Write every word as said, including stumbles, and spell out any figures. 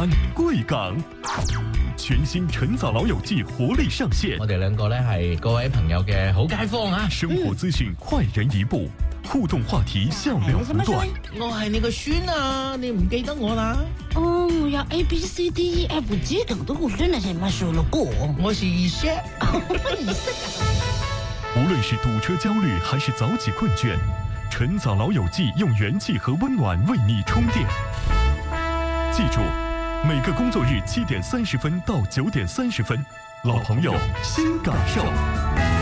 安、贵港。全新晨早老友記活力上線， 我哋兩個咧係各位朋友嘅好街坊啊！ 生活資訊快人一步，互動話題笑料不斷。 我係你個孫啊，你唔記得我啦？ 哦，我要 A B C D E F G 等的，我真的是沒說了過。 我是二叔， 二叔。 無論是堵車焦慮還是早起困倦，晨早老友記用元氣和溫暖為你充電。記住，每個工作日七點三十分到九點三十分，老朋友新感受。